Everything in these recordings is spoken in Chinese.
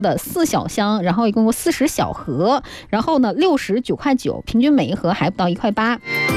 的4小箱，然后一共有40小盒，然后呢69.9块，平均每一盒还不到1.8块。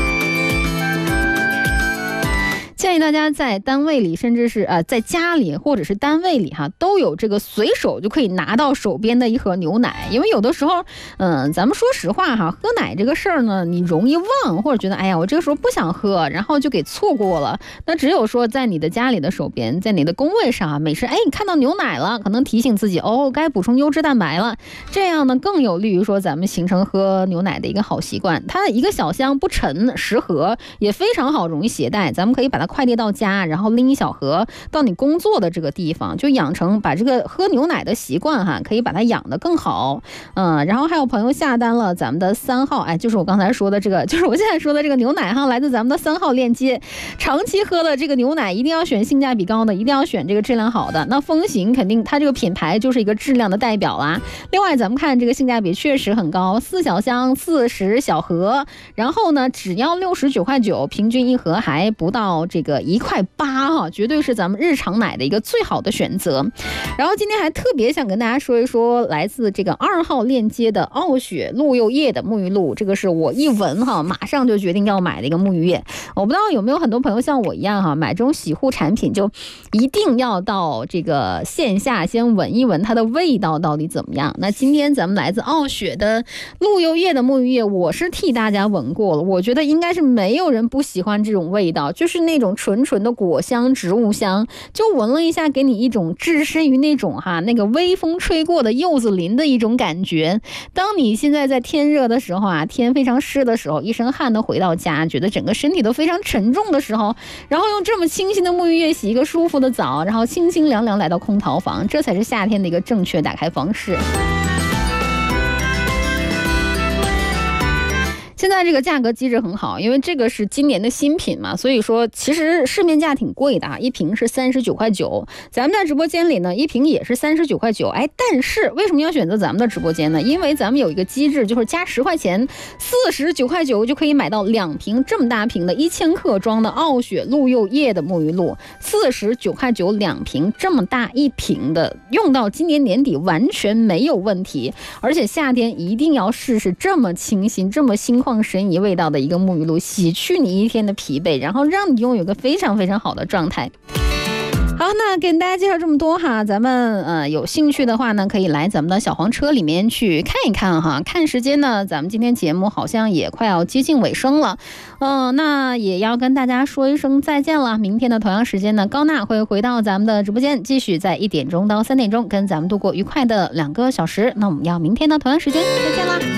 建议大家在单位里，甚至是在家里或者是单位里都有这个随手就可以拿到手边的一盒牛奶。因为有的时候咱们说实话喝奶这个事儿呢，你容易忘，或者觉得哎呀我这个时候不想喝，然后就给错过了。那只有说在你的家里的手边，在你的工位上每时你看到牛奶了，可能提醒自己该补充优质蛋白了，这样呢更有利于说咱们形成喝牛奶的一个好习惯。它一个小箱不沉，10盒也非常好，容易携带，咱们可以把它快递到家，然后拎一小盒到你工作的这个地方，就养成把这个喝牛奶的习惯可以把它养得更好。然后还有朋友下单了咱们的3号，就是我刚才说的这个，就是我现在说的这个牛奶来自咱们的3号链接。长期喝的这个牛奶一定要选性价比高的，一定要选这个质量好的。那风行肯定它这个品牌就是一个质量的代表啦。另外咱们看这个性价比确实很高，4小箱40小盒，然后呢只要69.9块，平均一盒还不到这个1.8块绝对是咱们日常奶的一个最好的选择。然后今天还特别想跟大家说一说来自这个2号链接的傲雪鹿柚叶的沐浴露，这个是我一闻马上就决定要买的一个沐浴液。我不知道有没有很多朋友像我一样买这种洗护产品就一定要到这个线下先闻一闻它的味道到底怎么样。那今天咱们来自傲雪的鹿柚叶的沐浴液，我是替大家闻过了，我觉得应该是没有人不喜欢这种味道，就是那种纯纯的果香植物香，就闻了一下给你一种置身于那种那个微风吹过的柚子林的一种感觉。当你现在在天热的时候天非常湿的时候，一身汗的回到家，觉得整个身体都非常沉重的时候，然后用这么清新的沐浴液洗一个舒服的澡，然后清清凉凉来到空调房，这才是夏天的一个正确打开方式。现在这个价格机制很好，因为这个是今年的新品嘛，所以说其实市面价挺贵的一瓶是39.9块，咱们在直播间里呢一瓶也是39.9块。但是为什么要选择咱们的直播间呢？因为咱们有一个机制，就是加10块钱49.9块就可以买到2瓶这么大瓶的1000克装的傲雪鹿柚叶的沐浴露，49.9块2瓶这么大一瓶的，用到今年年底完全没有问题。而且夏天一定要试试这么清新这么心旷神怡味道的一个沐浴露，洗去你一天的疲惫，然后让你拥有一个非常非常好的状态。好，那给大家介绍这么多咱们有兴趣的话呢，可以来咱们的小黄车里面去看一看看时间呢，咱们今天节目好像也快要接近尾声了。那也要跟大家说一声再见了。明天的同样时间呢，高娜会回到咱们的直播间，继续在1点钟到3点钟跟咱们度过愉快的2个小时。那我们要明天的同样时间再见啦。